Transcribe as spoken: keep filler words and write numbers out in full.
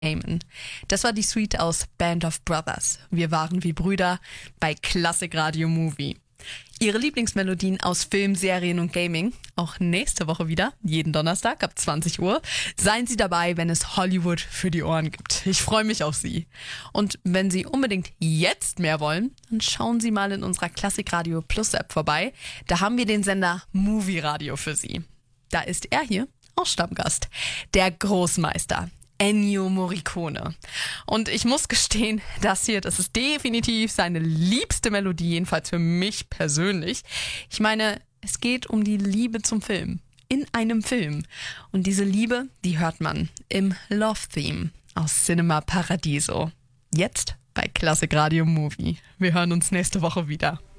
Amen. Das war die Suite aus Band of Brothers. Wir waren wie Brüder bei Classic Radio Movie. Ihre Lieblingsmelodien aus Film, Serien und Gaming. Auch nächste Woche wieder, jeden Donnerstag ab zwanzig Uhr. Seien Sie dabei, wenn es Hollywood für die Ohren gibt. Ich freue mich auf Sie. Und wenn Sie unbedingt jetzt mehr wollen, dann schauen Sie mal in unserer Classic Radio Plus App vorbei. Da haben wir den Sender Movie Radio für Sie. Da ist er hier auch Stammgast. Der Großmeister Ennio Morricone. Und ich muss gestehen, das hier, das ist definitiv seine liebste Melodie, jedenfalls für mich persönlich. Ich meine, es geht um die Liebe zum Film. In einem Film. Und diese Liebe, die hört man im Love Theme aus Cinema Paradiso. Jetzt bei Classic Radio Movie. Wir hören uns nächste Woche wieder.